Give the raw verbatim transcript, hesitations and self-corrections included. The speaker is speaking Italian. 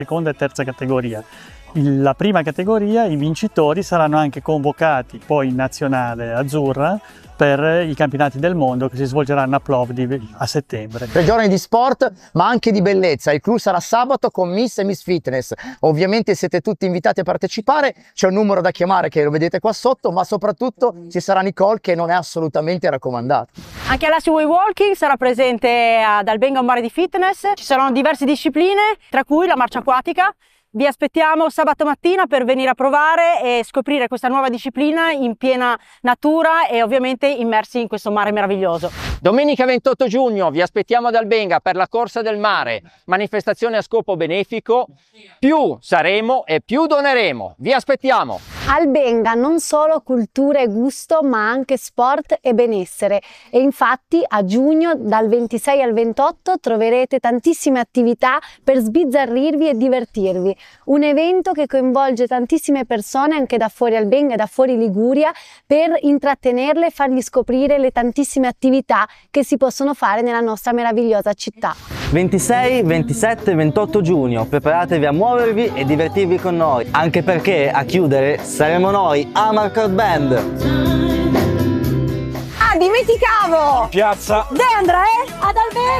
seconda e terza categoria. In la prima categoria i vincitori saranno anche convocati poi in nazionale azzurra per i campionati del mondo che si svolgeranno a Plovdiv a settembre. Tre giorni di sport ma anche di bellezza. Il clou sarà sabato con Miss e Miss Fitness. Ovviamente siete tutti invitati a partecipare, c'è un numero da chiamare che lo vedete qua sotto, ma soprattutto ci sarà Nicole che non è assolutamente raccomandata. Anche Alassi Way Walking sarà presente ad Albenga un mare di fitness, ci saranno diverse discipline tra cui la marcia acquatica. Vi aspettiamo sabato mattina per venire a provare e scoprire questa nuova disciplina in piena natura e ovviamente immersi in questo mare meraviglioso. Domenica ventotto giugno vi aspettiamo ad Albenga per la Corsa del Mare, manifestazione a scopo benefico. Più saremo e più doneremo. Vi aspettiamo! Albenga non solo cultura e gusto ma anche sport e benessere, e infatti a giugno dal ventisei al ventotto troverete tantissime attività per sbizzarrirvi e divertirvi. Un evento che coinvolge tantissime persone anche da fuori Albenga e da fuori Liguria per intrattenerle e fargli scoprire le tantissime attività che si possono fare nella nostra meravigliosa città. ventisei, ventisette e ventotto giugno, preparatevi a muovervi e divertirvi con noi, anche perché a chiudere saremo noi, Amarcord Band. Ah, dimenticavo! Piazza De André ad Albenga!